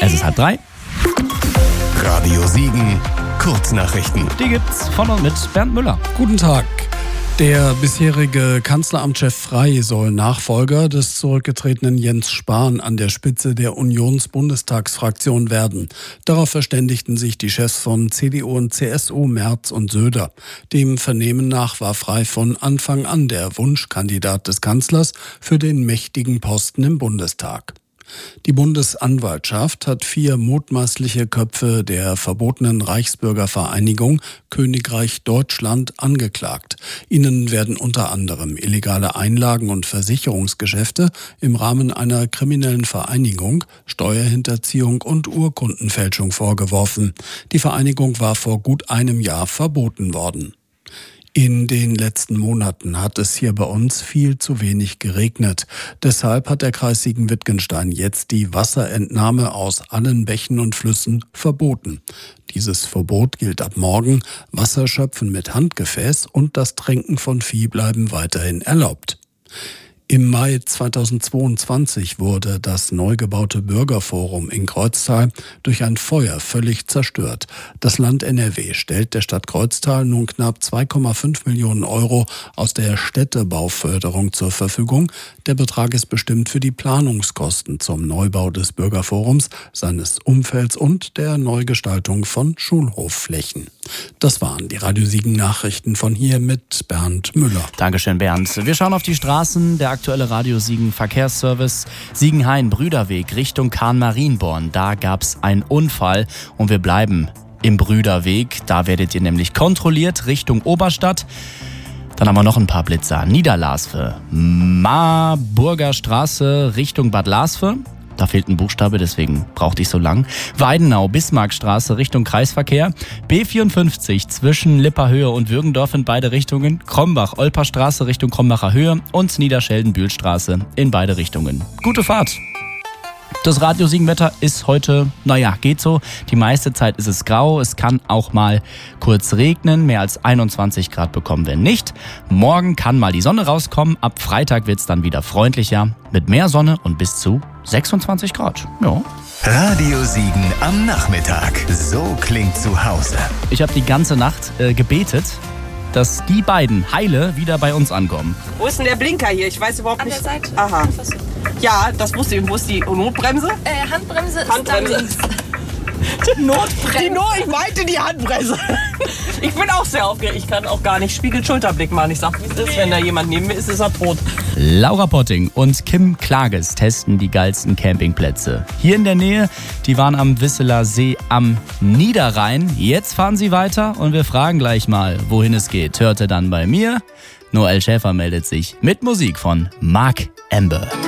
Es ist 2:30. Radio Siegen, Kurznachrichten. Die gibt's von und mit Bernd Müller. Guten Tag. Der bisherige Kanzleramtschef Frey soll Nachfolger des zurückgetretenen Jens Spahn an der Spitze der Unionsbundestagsfraktion werden. Darauf verständigten sich die Chefs von CDU und CSU, Merz und Söder. Dem Vernehmen nach war Frey von Anfang an der Wunschkandidat des Kanzlers für den mächtigen Posten im Bundestag. Die Bundesanwaltschaft hat 4 mutmaßliche Köpfe der verbotenen Reichsbürgervereinigung Königreich Deutschland angeklagt. Ihnen werden unter anderem illegale Einlagen- und Versicherungsgeschäfte im Rahmen einer kriminellen Vereinigung, Steuerhinterziehung und Urkundenfälschung vorgeworfen. Die Vereinigung war vor gut einem Jahr verboten worden. In den letzten Monaten hat es hier bei uns viel zu wenig geregnet. Deshalb hat der Kreis Siegen-Wittgenstein jetzt die Wasserentnahme aus allen Bächen und Flüssen verboten. Dieses Verbot gilt ab morgen. Wasserschöpfen mit Handgefäß und das Tränken von Vieh bleiben weiterhin erlaubt. Im Mai 2022 wurde das neu gebaute Bürgerforum in Kreuztal durch ein Feuer völlig zerstört. Das Land NRW stellt der Stadt Kreuztal nun knapp 2,5 Millionen Euro aus der Städtebauförderung zur Verfügung. Der Betrag ist bestimmt für die Planungskosten zum Neubau des Bürgerforums, seines Umfelds und der Neugestaltung von Schulhofflächen. Das waren die Radio Siegen Nachrichten von hier mit Bernd Müller. Dankeschön, Bernd. Wir schauen auf die Straßen. Der aktuelle Radio Siegen Verkehrsservice Siegen-Hain-Brüderweg Richtung Kahn-Marienborn. Da gab es einen Unfall und wir bleiben im Brüderweg. Da werdet ihr nämlich kontrolliert Richtung Oberstadt. Dann haben wir noch ein paar Blitzer. Niederlasve, Marburger Straße Richtung Bad Lasve. Da fehlt ein Buchstabe, deswegen brauchte ich so lang. Weidenau, Bismarckstraße Richtung Kreisverkehr. B54 zwischen Lipperhöhe und Würgendorf in beide Richtungen. Krombach, Olperstraße Richtung Krombacher Höhe und Niederschelden-Bühlstraße in beide Richtungen. Gute Fahrt! Das Radio Siegen-Wetter ist heute, geht so. Die meiste Zeit ist es grau. Es kann auch mal kurz regnen. Mehr als 21 Grad bekommen wir nicht. Morgen kann mal die Sonne rauskommen. Ab Freitag wird es dann wieder freundlicher. Mit mehr Sonne und bis zu 26 Grad. Ja. Radio Siegen am Nachmittag. So klingt zu Hause. Ich habe die ganze Nacht gebetet, dass die beiden heile wieder bei uns ankommen. Wo ist denn der Blinker hier? Ich weiß überhaupt nicht. An der Seite. Aha. Ja, das wusste ich. Wo ist die Notbremse? Handbremse ist Handbremse. dann links. Notbremse. Ich meinte die Handbremse. Ich bin auch sehr aufgeregt. Ich kann auch gar nicht Spiegel-Schulterblick machen. Ich sag, wie es ist, wenn da jemand neben mir ist, ist er tot. Laura Potting und Kim Klages testen die geilsten Campingplätze. Hier in der Nähe, die waren am Wisseler See am Niederrhein. Jetzt fahren sie weiter und wir fragen gleich mal, wohin es geht. Hört ihr dann bei mir? Noel Schäfer meldet sich mit Musik von Mark Amber.